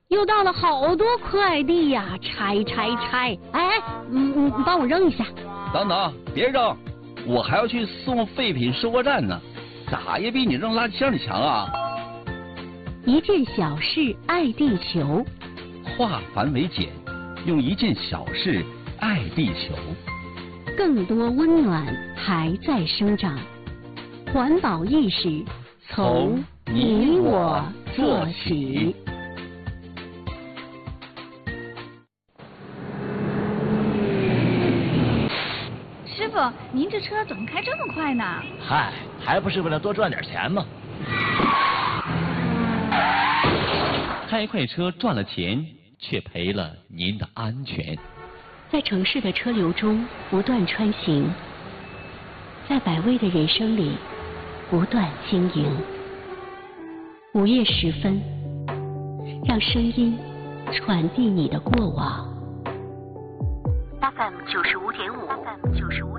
又到了好多快递呀，拆！哎，你帮我扔一下。 等等，别扔，我还要去送废品收货站呢，咋也比你扔垃圾箱里强啊！ 一件小事爱地球， 化繁为简，用一件小事爱地球。 更多温暖还在生长，环保意识从你我做起。 师傅，您这车怎么开这么快呢？ 嗨，还不是为了多赚点钱吗？ 开快车赚了钱，却赔了您的安全。 在城市的车流中不断穿行，在百味的人生里不断经营。午夜时分，让声音传递你的过往。FM 95.5，FM 95.5。